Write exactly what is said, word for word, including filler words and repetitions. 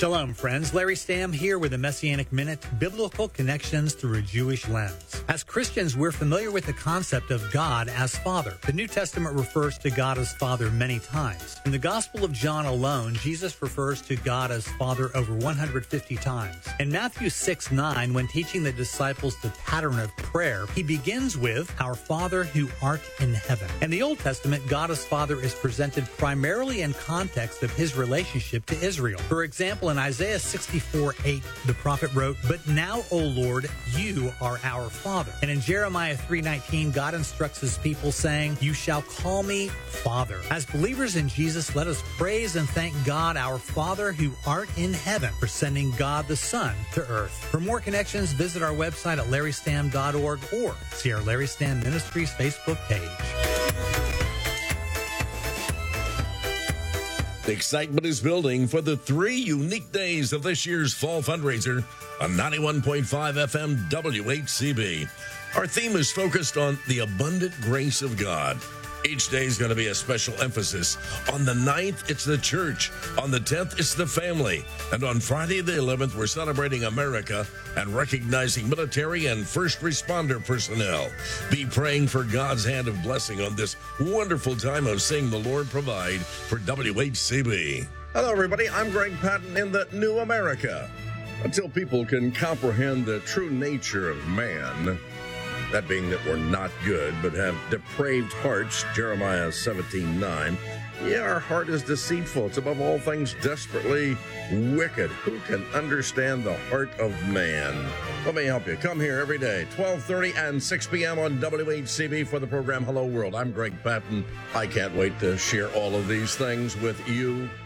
Shalom, friends. Larry Stamm here with the Messianic Minute, Biblical Connections Through a Jewish Lens. As Christians, we're familiar with the concept of God as Father. The New Testament refers to God as Father many times. In the Gospel of John alone, Jesus refers to God as Father over one hundred fifty times. In Matthew six nine, when teaching the disciples the pattern of prayer, he begins with, Our Father who art in heaven. In the Old Testament, God as Father is presented primarily in context of his relationship to Israel. For example, in Isaiah sixty-four eight, the prophet wrote, But now, O Lord, you are our Father. And in Jeremiah three nineteen, God instructs his people saying, You shall call me Father. As believers in Jesus, let us praise and thank God, our Father who art in heaven, for sending God the Son to earth. For more connections, visit our website at larry stamm dot org or see our Larry Stamm Ministries Facebook page. Excitement is building for the three unique days of this year's fall fundraiser on ninety-one point five F M W H C B. Our theme is focused on the abundant grace of God. Each day is going to be a special emphasis. On the ninth, it's the church. On the tenth, it's the family. And on Friday the eleventh, we're celebrating America and recognizing military and first responder personnel. Be praying for God's hand of blessing on this wonderful time of seeing the Lord provide for W H C B. Hello, everybody. I'm Greg Patton in the New America. Until people can comprehend the true nature of man, that being that we're not good, but have depraved hearts, Jeremiah seventeen nine. Yeah, our heart is deceitful. It's above all things desperately wicked. Who can understand the heart of man? Let me help you. Come here every day, twelve thirty and six p.m. on W H C B for the program Hello World. I'm Greg Patton. I can't wait to share all of these things with you.